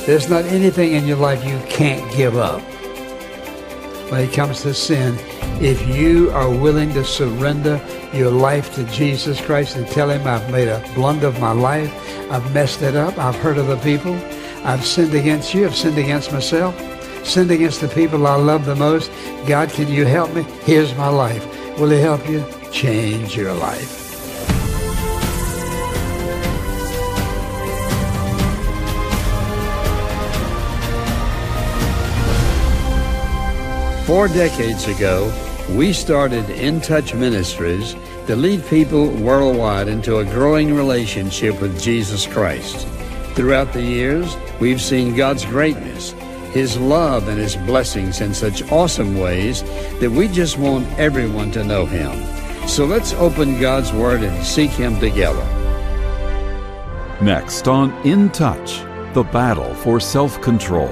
There's not anything in your life you can't give up. When it comes to sin, if you are willing to surrender your life to Jesus Christ and tell him, I've made a blunder of my life, I've messed it up, I've hurt other people, I've sinned against you, I've sinned against myself, sinned against the people I love the most. God, can you help me? Here's my life. Will he help you? Change your life. Four decades ago, we started In Touch Ministries to lead people worldwide into a growing relationship with Jesus Christ. Throughout the years, we've seen God's greatness, his love and his blessings in such awesome ways that we just want everyone to know him. So let's open God's Word and seek him together. Next on In Touch, the battle for self-control.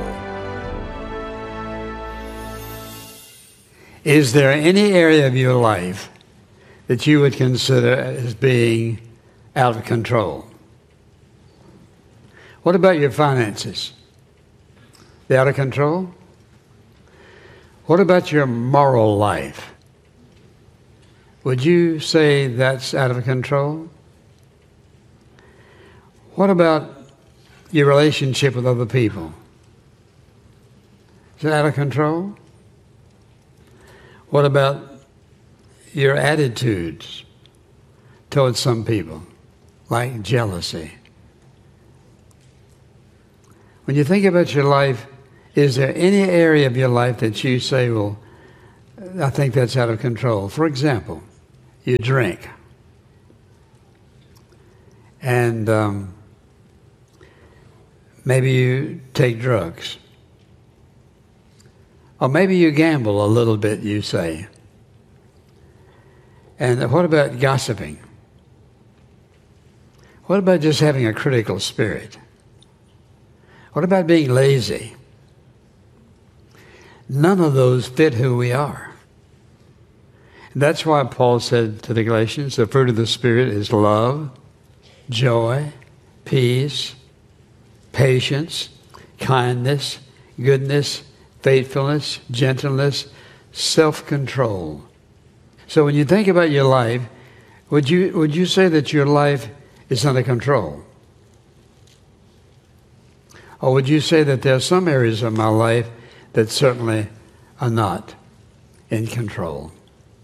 Is there any area of your life that you would consider as being out of control? What about your finances? They're out of control? What about your moral life? Would you say that's out of control? What about your relationship with other people? Is it out of control? What about your attitudes towards some people, like jealousy? When you think about your life, is there any area of your life that you say, well, I think that's out of control? For example, you drink. And maybe you take drugs. Or maybe you gamble a little bit, you say. And what about gossiping? What about just having a critical spirit? What about being lazy? None of those fit who we are. That's why Paul said to the Galatians, the fruit of the Spirit is love, joy, peace, patience, kindness, goodness, faithfulness, gentleness, self-control. So when you think about your life, would you say that your life is under control? Or would you say that there are some areas of my life that certainly are not in control?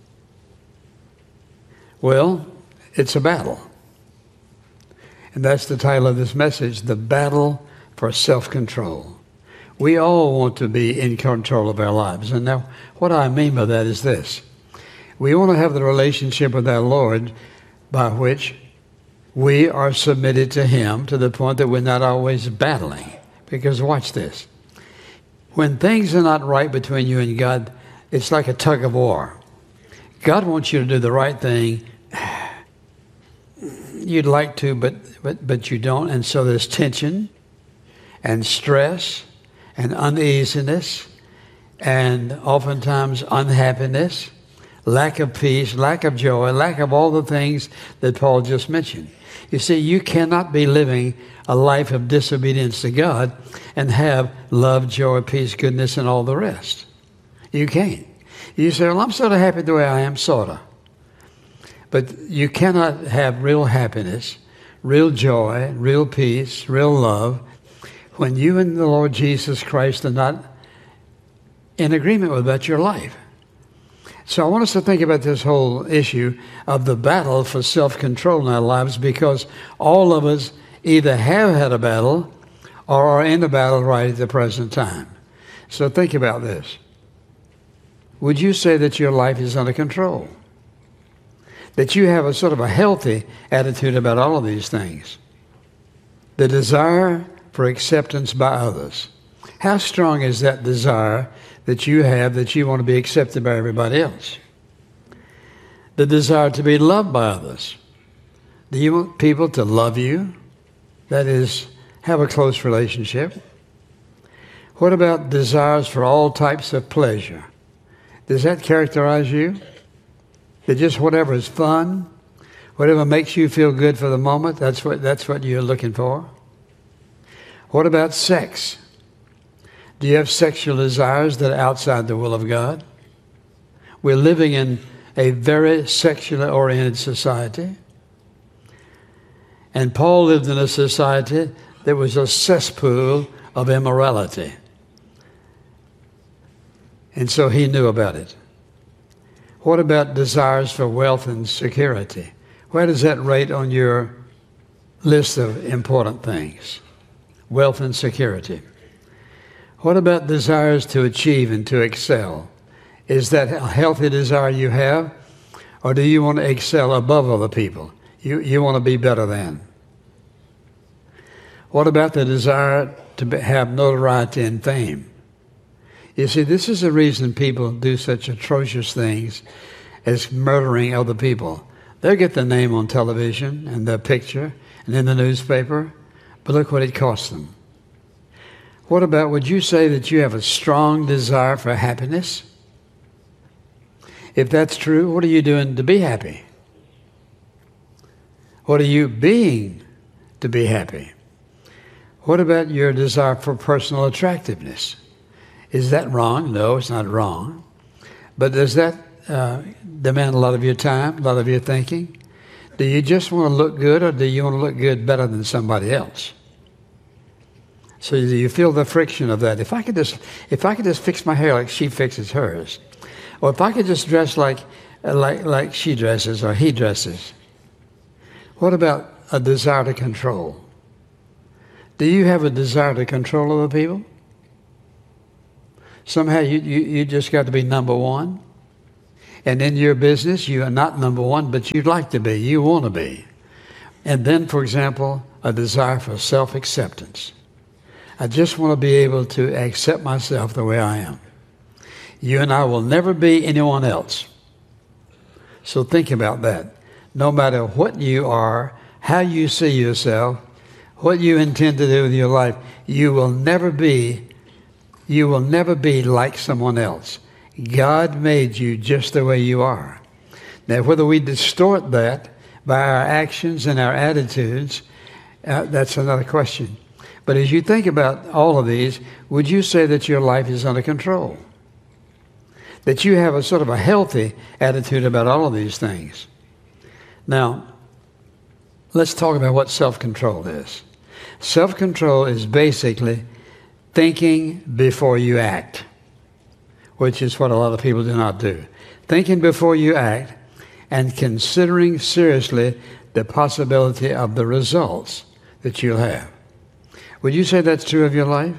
Well, it's a battle. And that's the title of this message, The Battle for Self-Control. We all want to be in control of our lives. And now, what I mean by that is this. We want to have the relationship with our Lord by which we are submitted to him to the point that we're not always battling. Because watch this. When things are not right between you and God, it's like a tug of war. God wants you to do the right thing. You'd like to, but you don't. And so there's tension and stress and uneasiness, and oftentimes unhappiness, lack of peace, lack of joy, lack of all the things that Paul just mentioned. You see, you cannot be living a life of disobedience to God and have love, joy, peace, goodness, and all the rest. You can't. You say, well, I'm sort of happy the way I am, sort of. But you cannot have real happiness, real joy, real peace, real love, when you and the Lord Jesus Christ are not in agreement with about your life. So I want us to think about this whole issue of the battle for self-control in our lives, because all of us either have had a battle or are in a battle right at the present time. So think about this. Would you say that your life is under control? That you have a sort of a healthy attitude about all of these things? The desire for acceptance by others. How strong is that desire that you have, that you want to be accepted by everybody else? The desire to be loved by others. Do you want people to love you? That is, have a close relationship. What about desires for all types of pleasure? Does that characterize you? That just whatever is fun, whatever makes you feel good for the moment, that's what you're looking for? What about sex? Do you have sexual desires that are outside the will of God? We're living in a very sexually oriented society. And Paul lived in a society that was a cesspool of immorality. And so he knew about it. What about desires for wealth and security? Where does that rate on your list of important things? Wealth and security. What about desires to achieve and to excel? Is that a healthy desire you have? Or do you want to excel above other people? You want to be better than. What about the desire to have notoriety and fame? You see, this is the reason people do such atrocious things as murdering other people. They'll get their name on television and their picture and in the newspaper, but look what it costs them. What about, would you say that you have a strong desire for happiness? If that's true, what are you doing to be happy? What are you being to be happy? What about your desire for personal attractiveness? Is that wrong? No, it's not wrong. But does that demand a lot of your time, a lot of your thinking? Do you just want to look good, or do you want to look good better than somebody else? So do you feel the friction of that? If I could just fix my hair like she fixes hers, or if I could just dress like she dresses or he dresses. What about a desire to control? Do you have a desire to control other people? Somehow you just got to be number one. And in your business, you are not number one, but you'd like to be. You want to be. And then, for example, a desire for self-acceptance. I just want to be able to accept myself the way I am. You and I will never be anyone else. So think about that. No matter what you are, how you see yourself, what you intend to do with your life, you will never be like someone else. God made you just the way you are. Now, whether we distort that by our actions and our attitudes, that's another question. But as you think about all of these, would you say that your life is under control? That you have a sort of a healthy attitude about all of these things? Now, let's talk about what self-control is. Self-control is basically thinking before you act, which is what a lot of people do not do. Thinking before you act and considering seriously the possibility of the results that you'll have. Would you say that's true of your life?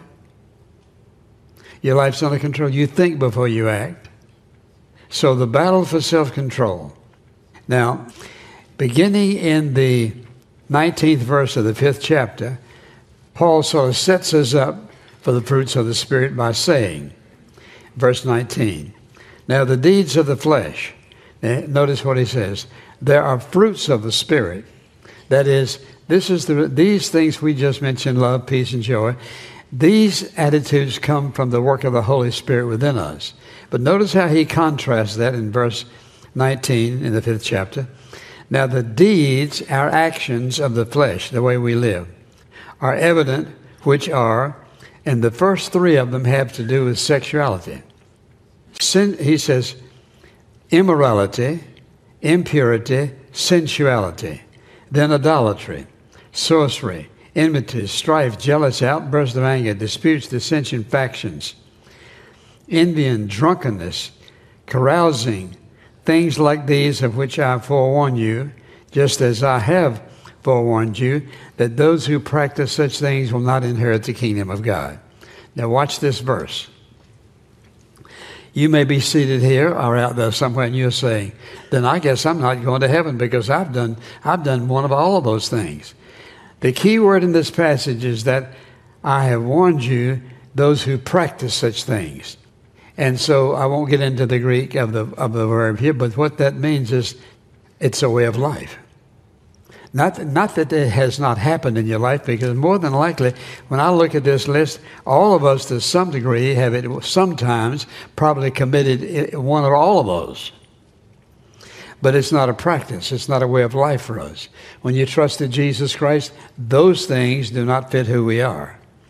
Your life's under control. You think before you act. So the battle for self-control. Now, beginning in the 19th verse of the 5th chapter, Paul sort of sets us up for the fruits of the Spirit by saying, verse 19, now the deeds of the flesh, notice what he says, there are fruits of the Spirit. That is, these things we just mentioned, love, peace, and joy, these attitudes come from the work of the Holy Spirit within us. But notice how he contrasts that in verse 19 in the 5th chapter. Now the deeds, our actions of the flesh, the way we live, are evident, which are, and the first three of them have to do with sexuality. Sin, he says, immorality, impurity, sensuality, then idolatry, sorcery, enmity, strife, jealous, outbursts of anger, disputes, dissension, factions, envy and drunkenness, carousing, things like these of which I forewarn you, just as I have forewarned you, that those who practice such things will not inherit the kingdom of God. Now watch this verse. You may be seated here or out there somewhere and you're saying, then I guess I'm not going to heaven because I've done one of all of those things. The key word in this passage is that I have warned you, those who practice such things. And so I won't get into the Greek of the verb here, but what that means is it's a way of life. Not that it has not happened in your life, because more than likely, when I look at this list, all of us to some degree have it sometimes probably committed one or all of those. But it's not a practice. It's not a way of life for us. When you trusted Jesus Christ, those things do not fit who we are.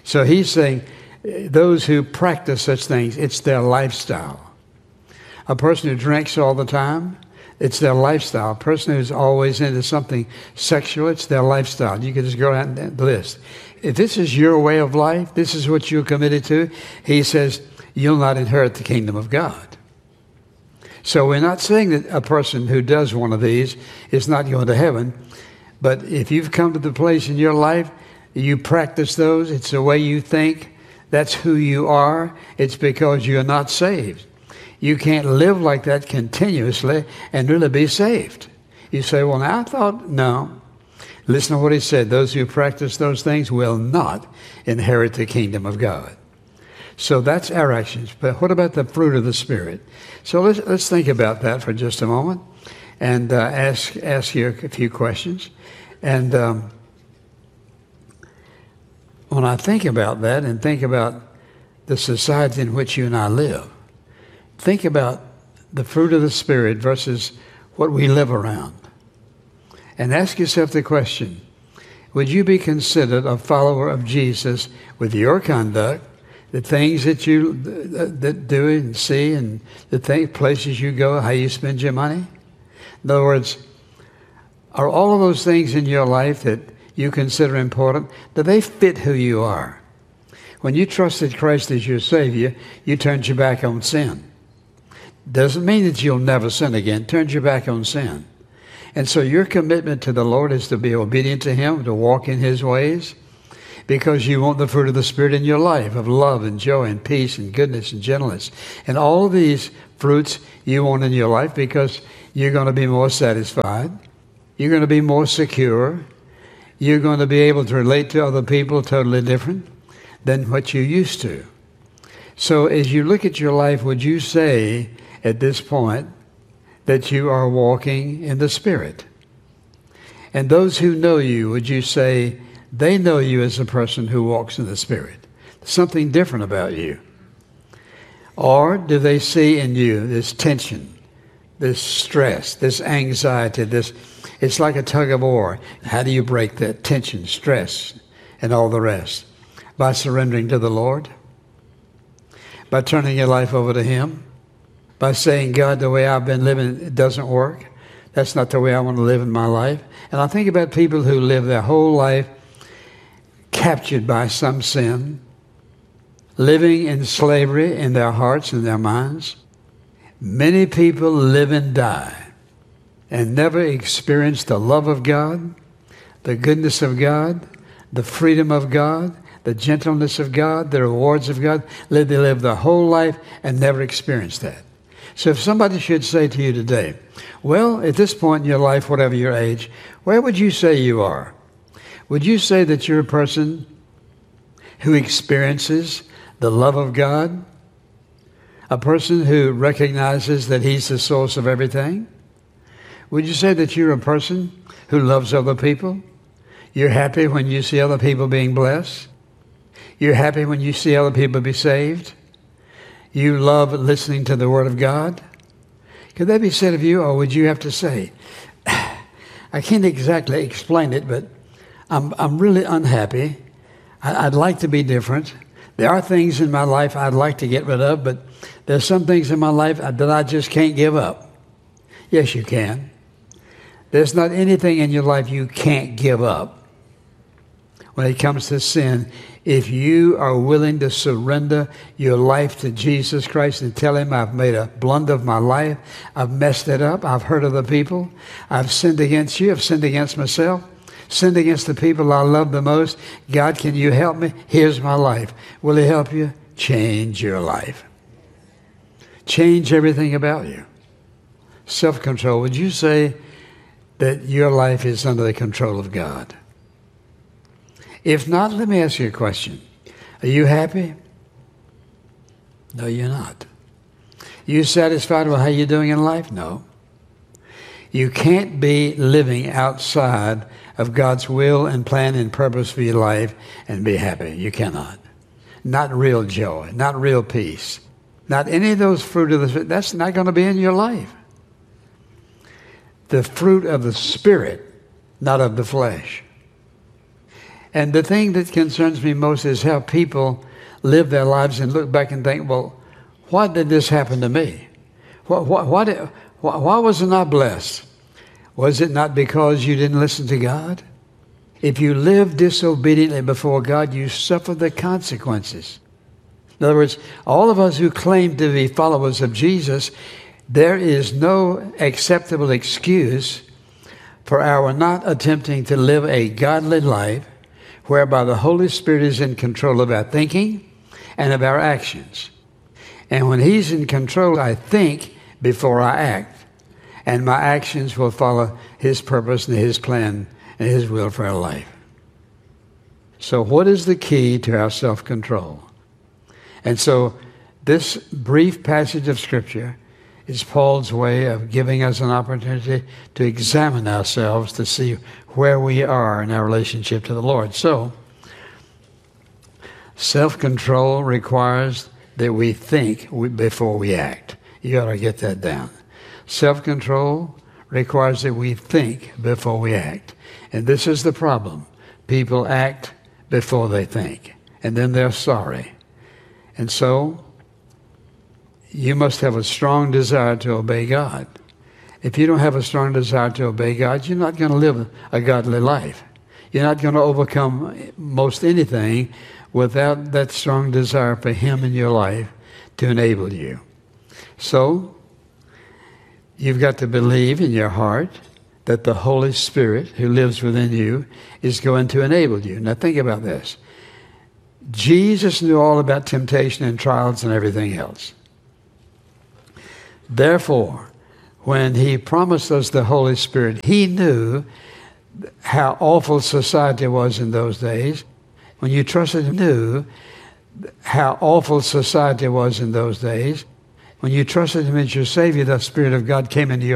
So he's saying those who practice such things, it's their lifestyle. A person who drinks all the time, it's their lifestyle. A person who's always into something sexual, it's their lifestyle. You can just go down the list. If this is your way of life, this is what you're committed to, he says, you'll not inherit the kingdom of God. So we're not saying that a person who does one of these is not going to heaven, but if you've come to the place in your life, you practice those, it's the way you think, that's who you are, it's because you're not saved. You can't live like that continuously and really be saved. You say, well, now I thought, no. Listen to what he said. Those who practice those things will not inherit the kingdom of God. So that's our actions. But what about the fruit of the Spirit? So let's think about that for just a moment and ask you a few questions. And when I think about that and think about the society in which you and I live, think about the fruit of the Spirit versus what we live around. And ask yourself the question, would you be considered a follower of Jesus with your conduct, the things that you that do and see, and the places you go, how you spend your money? In other words, are all of those things in your life that you consider important, do they fit who you are? When you trusted Christ as your Savior, you turned your back on sin. Doesn't mean that you'll never sin again. Turn your back on sin. And so your commitment to the Lord is to be obedient to Him, to walk in His ways, because you want the fruit of the Spirit in your life of love and joy and peace and goodness and gentleness. And all of these fruits you want in your life because you're going to be more satisfied. You're going to be more secure. You're going to be able to relate to other people totally different than what you used to. So as you look at your life, would you say at this point that you are walking in the Spirit? And those who know you, would you say they know you as a person who walks in the Spirit? Something different about you. Or do they see in you this tension, this stress, this anxiety, it's like a tug of war. How do you break that tension, stress, and all the rest? By surrendering to the Lord? By turning your life over to Him? By saying, God, the way I've been living, it doesn't work. That's not the way I want to live in my life. And I think about people who live their whole life captured by some sin, living in slavery in their hearts and their minds. Many people live and die and never experience the love of God, the goodness of God, the freedom of God, the gentleness of God, the rewards of God. They live their whole life and never experience that. So if somebody should say to you today, well, at this point in your life, whatever your age, where would you say you are? Would you say that you're a person who experiences the love of God? A person who recognizes that He's the source of everything? Would you say that you're a person who loves other people? You're happy when you see other people being blessed? You're happy when you see other people be saved? You love listening to the Word of God? Could that be said of you, or would you have to say, I can't exactly explain it, but I'm really unhappy. I'd like to be different. There are things in my life I'd like to get rid of, but there's some things in my life that I just can't give up. Yes, you can. There's not anything in your life you can't give up when it comes to sin. If you are willing to surrender your life to Jesus Christ and tell Him, I've made a blunder of my life, I've messed it up, I've hurt other people, I've sinned against you, I've sinned against myself, sinned against the people I love the most. God, can you help me? Here's my life. Will He help you? Change your life. Change everything about you. Self-control. Would you say that your life is under the control of God? If not, let me ask you a question. Are you happy? No, you're not. You satisfied with how you're doing in life? No. You can't be living outside of God's will and plan and purpose for your life and be happy. You cannot. Not real joy, not real peace, not any of those fruit of the Spirit. That's not going to be in your life. The fruit of the Spirit, not of the flesh. And the thing that concerns me most is how people live their lives and look back and think, well, why did this happen to me? Why wasn't I blessed? Was it not because you didn't listen to God? If you live disobediently before God, you suffer the consequences. In other words, all of us who claim to be followers of Jesus, there is no acceptable excuse for our not attempting to live a godly life whereby the Holy Spirit is in control of our thinking and of our actions. And when He's in control, I think before I act. And my actions will follow His purpose and His plan and His will for our life. So what is the key to our self-control? And so this brief passage of Scripture is Paul's way of giving us an opportunity to examine ourselves to see where we are in our relationship to the Lord. So, self-control requires that we think before we act. You ought to get that down. Self-control requires that we think before we act. And this is the problem. People act before they think, and then they're sorry. And so, you must have a strong desire to obey God. If you don't have a strong desire to obey God, you're not going to live a godly life. You're not going to overcome most anything without that strong desire for Him in your life to enable you. So, you've got to believe in your heart that the Holy Spirit who lives within you is going to enable you. Now think about this. Jesus knew all about temptation and trials and everything else. Therefore, when He promised us the Holy Spirit, He knew how awful society was in those days. When you trusted Him, knew how awful society was in those days. When you trusted Him as your Savior, the Spirit of God came into your